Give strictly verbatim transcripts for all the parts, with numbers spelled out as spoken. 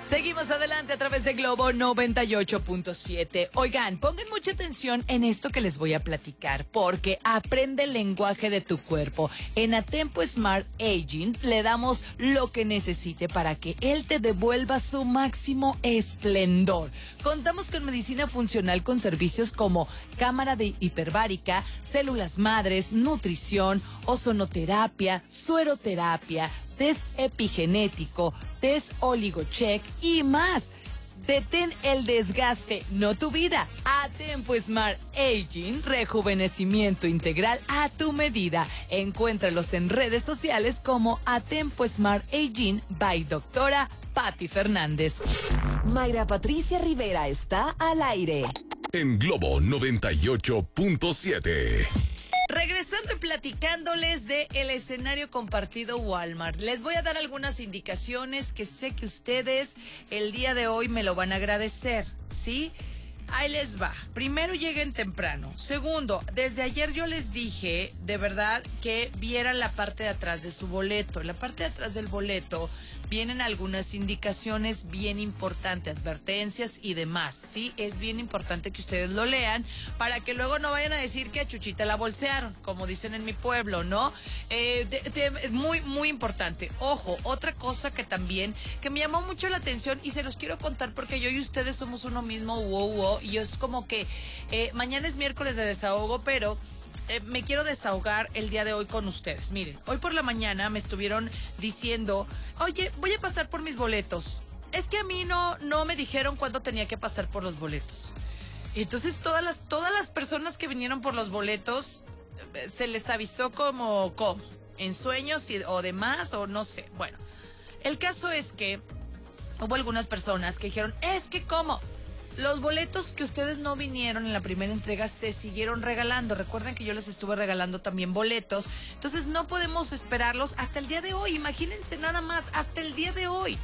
Seguimos adelante a través de Globo noventa y ocho punto siete. Oigan, pongan mucha atención en esto que les voy a platicar, porque aprende el lenguaje de tu cuerpo. En Atempo Smart Aging le damos lo que necesite para que él te devuelva su máximo esplendor. Contamos con medicina funcional con servicios como cámara de hiperbárica, células madres, nutrición, ozonoterapia, sueroterapia, test epigenético, test oligocheck y más. Detén el desgaste, no tu vida. Atempo Smart Aging, rejuvenecimiento integral a tu medida. Encuéntralos en redes sociales como Atempo Smart Aging by doctora Patti Fernández. Mayra Patricia Rivera está al aire. En Globo noventa y ocho punto siete. Regresando y platicándoles de el escenario compartido Walmart. Les voy a dar algunas indicaciones que sé que ustedes el día de hoy me lo van a agradecer, ¿sí? Ahí les va. Primero, lleguen temprano. Segundo, desde ayer yo les dije, de verdad, que vieran la parte de atrás de su boleto. En la parte de atrás del boleto vienen algunas indicaciones bien importantes, advertencias y demás, ¿sí? Es bien importante que ustedes lo lean para que luego no vayan a decir que a Chuchita la bolsearon, como dicen en mi pueblo, ¿no? Eh, de, de, muy, muy importante. Ojo, otra cosa que también, que me llamó mucho la atención y se los quiero contar porque yo y ustedes somos uno mismo, wow, wow, y es como que eh, mañana es miércoles de desahogo, pero... Eh, me quiero desahogar el día de hoy con ustedes. Miren, hoy por la mañana me estuvieron diciendo, oye, voy a pasar por mis boletos. Es que a mí no, no me dijeron cuándo tenía que pasar por los boletos. Y entonces todas las, todas las personas que vinieron por los boletos, eh, se les avisó como, como en sueños y, o demás, o no sé. Bueno, el caso es que hubo algunas personas que dijeron, es que cómo. Los boletos que ustedes no vinieron en la primera entrega se siguieron regalando. Recuerden que yo les estuve regalando también boletos. Entonces no podemos esperarlos hasta el día de hoy. Imagínense nada más, hasta el día de hoy.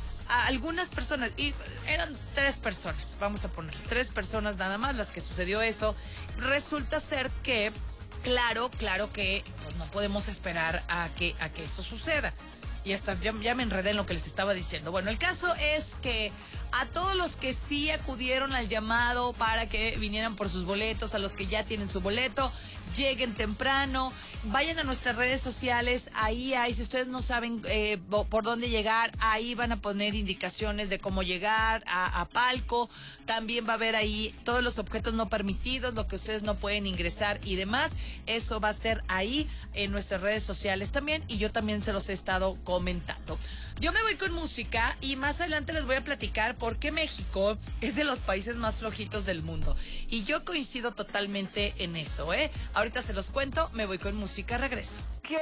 A algunas personas, y eran tres personas, vamos a poner tres personas nada más las que sucedió eso. Resulta ser que, claro, claro que pues no podemos esperar a que, a que eso suceda. Y hasta ya, ya me enredé en lo que les estaba diciendo. Bueno, el caso es que a todos los que sí acudieron al llamado para que vinieran por sus boletos, a los que ya tienen su boleto, lleguen temprano, vayan a nuestras redes sociales, ahí hay, si ustedes no saben eh, por dónde llegar, ahí van a poner indicaciones de cómo llegar a, a palco, también va a haber ahí todos los objetos no permitidos, lo que ustedes no pueden ingresar y demás, eso va a ser ahí en nuestras redes sociales también, y yo también se los he estado comentando. Yo me voy con música y más adelante les voy a platicar por qué México es de los países más flojitos del mundo. Y yo coincido totalmente en eso, ¿eh? Ahorita se los cuento, me voy con música, regreso.